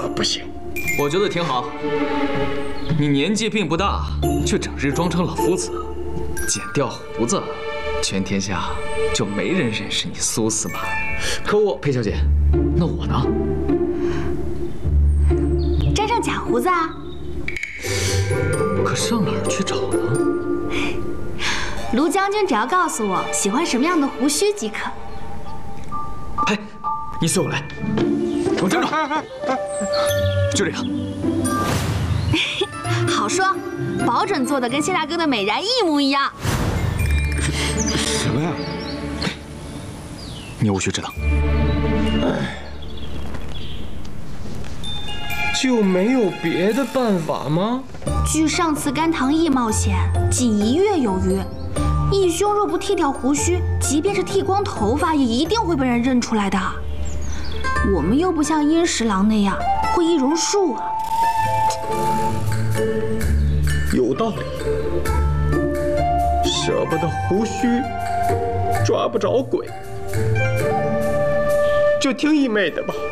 不行。 我觉得挺好。你年纪并不大，却整日装成老夫子，剪掉胡子，全天下就没人认识你苏司马。可我，裴小姐，那我呢？ 粘上假胡子啊？ 可上哪儿去找呢？ 卢将军只要告诉我喜欢什么样的胡须即可。 哎，你随我来，给我站住！就这个。 好说，保准做的跟谢大哥的美髯一模一样。 什么呀？ 你无需知道。 就没有别的办法吗？ 据上次甘棠义冒险，仅1月有余。义兄若不剃掉胡须，即便是剃光头发，也一定会被人认出来的。我们又不像殷十郎那样会易容术啊。 有道理，舍不得胡须，抓不着鬼，就听义妹的吧。